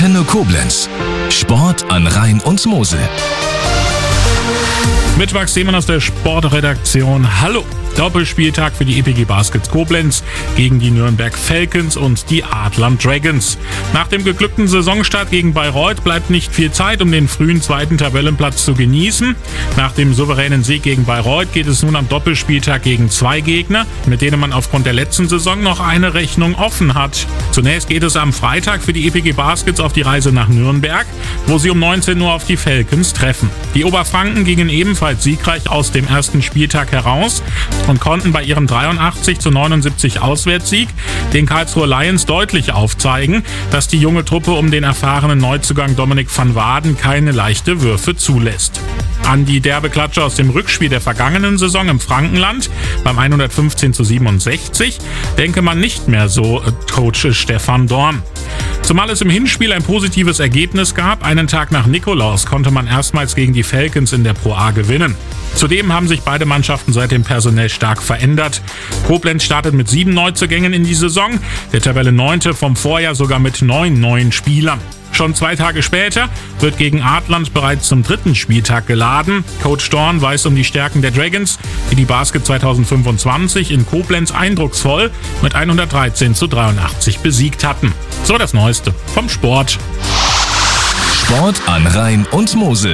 Antenne Koblenz. Sport an Rhein und Mosel. Mit Max Seemann aus der Sportredaktion. Hallo! Doppelspieltag für die EPG Baskets Koblenz gegen die Nürnberg Falcons und die Adland Dragons. Nach dem geglückten Saisonstart gegen Bayreuth bleibt nicht viel Zeit, um den frühen zweiten Tabellenplatz zu genießen. Nach dem souveränen Sieg gegen Bayreuth geht es nun am Doppelspieltag gegen zwei Gegner, mit denen man aufgrund der letzten Saison noch eine Rechnung offen hat. Zunächst geht es am Freitag für die EPG Baskets auf die Reise nach Nürnberg, wo sie um 19 Uhr auf die Falcons treffen. Die Oberfranken gingen ebenfalls siegreich aus dem ersten Spieltag heraus und konnten bei ihrem 83:79 Auswärtssieg den Karlsruher Lions deutlich aufzeigen, dass die junge Truppe um den erfahrenen Neuzugang Dominik van Waden keine leichte Würfe zulässt. An die derbe Klatsche aus dem Rückspiel der vergangenen Saison im Frankenland beim 115:67 denke man nicht mehr so, Coach Stefan Dorn. Zumal es im Hinspiel ein positives Ergebnis gab, einen Tag nach Nikolaus konnte man erstmals gegen die Falcons in der Pro A gewinnen. Zudem haben sich beide Mannschaften seitdem personell stark verändert. Koblenz startet mit 7 Neuzugängen in die Saison, der Tabelle 9. vom Vorjahr sogar mit 9 neuen Spielern. Schon 2 Tage später wird gegen Adland bereits zum 3. Spieltag geladen. Coach Dorn weiß um die Stärken der Dragons, die die Basket 2025 in Koblenz eindrucksvoll mit 113:83 besiegt hatten. So das Neueste vom Sport. Sport an Rhein und Mosel.